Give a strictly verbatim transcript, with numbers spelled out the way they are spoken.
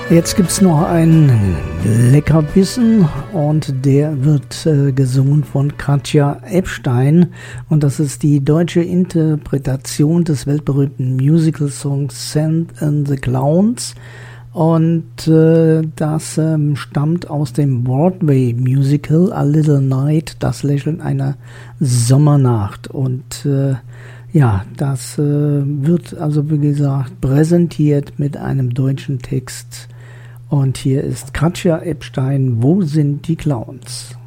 Jetzt gibt's noch einen Leckerbissen und der wird äh, gesungen von Katja Ebstein und das ist die deutsche Interpretation des weltberühmten Musical-Songs Sand and the Clowns und äh, das ähm, stammt aus dem Broadway-Musical A Little Night, das Lächeln einer Sommernacht und äh, ja, das äh, wird also wie gesagt präsentiert mit einem deutschen Text. Und hier ist Katja Ebstein, Wo sind die Clowns?